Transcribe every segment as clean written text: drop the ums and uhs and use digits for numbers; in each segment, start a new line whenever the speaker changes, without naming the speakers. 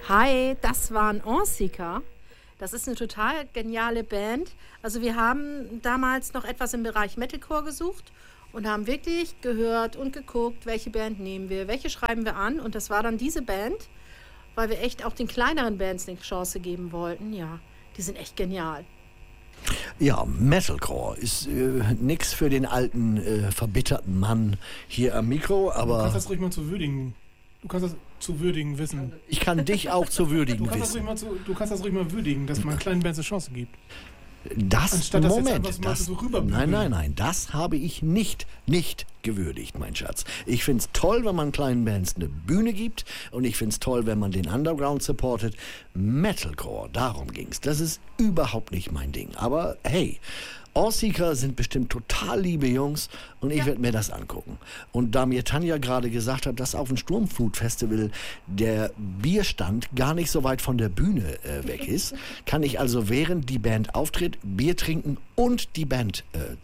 Hi, das waren Enseeker. Das ist eine total geniale Band. Also wir haben damals noch etwas im Bereich Metalcore gesucht und haben wirklich gehört und geguckt, welche Band nehmen wir, welche schreiben wir an. Und das war dann diese Band, weil wir echt auch den kleineren Bands eine Chance geben wollten. Ja, die sind echt genial.
Ja, Metalcore ist nix für den alten, verbitterten Mann hier am Mikro,
Du
aber
kannst das ruhig mal zu würdigen. Du kannst das zu würdigen wissen.
ich kann dich auch zu würdigen
Du kannst das ruhig mal würdigen, dass man kleinen Bands eine Chance gibt.
Das,
Anstatt das jetzt
Moment,
einfach mal
das,
so rüberbügeln.
nein, das habe ich nicht gewürdigt, mein Schatz. Ich finde es toll, wenn man kleinen Bands eine Bühne gibt und ich finde es toll, wenn man den Underground supportet. Metalcore, darum ging's. Das ist überhaupt nicht mein Ding. Aber hey, Enseeker sind bestimmt total liebe Jungs und ich werde mir das angucken. Und da mir Tanja gerade gesagt hat, dass auf dem Sturmflut-Festival der Bierstand gar nicht so weit von der Bühne weg ist, kann ich also während die Band auftritt, Bier trinken und die Band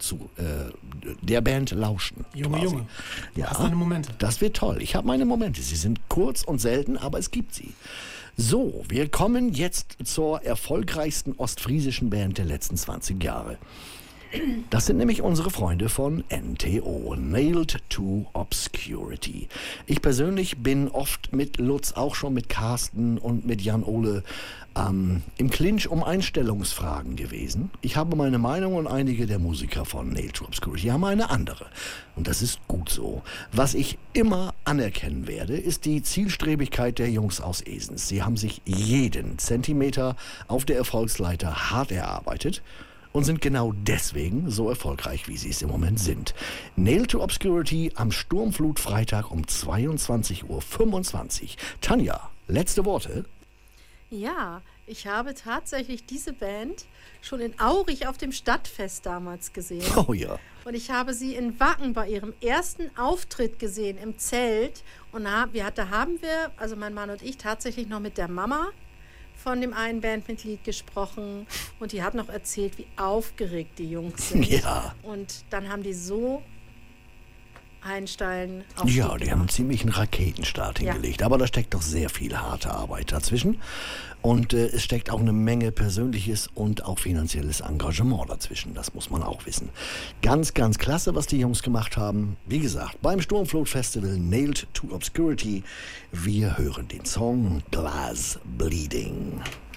der Band lauschen.
Junge.
Ja,
Hast deine Momente.
das wird toll. Ich habe meine Momente. Sie sind kurz und selten, aber es gibt sie. So, wir kommen jetzt zur erfolgreichsten ostfriesischen Band der letzten 20 Jahre. Das sind nämlich unsere Freunde von NTO, Nailed to Obscurity. Ich persönlich bin oft mit Lutz, auch schon mit Carsten und mit Jan-Ole im Clinch um Einstellungsfragen gewesen. Ich habe meine Meinung und einige der Musiker von Nailed to Obscurity haben eine andere. Und das ist gut so. Was ich immer anerkennen werde, ist die Zielstrebigkeit der Jungs aus Esens. Sie haben sich jeden Zentimeter auf der Erfolgsleiter hart erarbeitet und sind genau deswegen so erfolgreich, wie sie es im Moment sind. Nailed to Obscurity am Sturmflut-Freitag um 22:25 Uhr. Tanja, letzte Worte?
Ja, ich habe tatsächlich diese Band schon in Aurich auf dem Stadtfest damals gesehen.
Oh ja.
Und ich habe sie in Wacken bei ihrem ersten Auftritt gesehen im Zelt. Und da haben wir, also mein Mann und ich, tatsächlich noch mit der Mama von dem einen Bandmitglied gesprochen. Und die hat noch erzählt, wie aufgeregt die Jungs sind.
Ja.
Und dann haben die so einen steilen
Ja,
Aufstieg
die haben einen
gemacht.
ziemlichen Raketenstart
Ja.
hingelegt. Aber da steckt doch sehr viel harte Arbeit dazwischen. Und es steckt auch eine Menge persönliches und auch finanzielles Engagement dazwischen. Das muss man auch wissen. Ganz, ganz klasse, was die Jungs gemacht haben. Wie gesagt, beim Sturmflut-Festival Nailed to Obscurity. Wir hören den Song Glass Bleeding.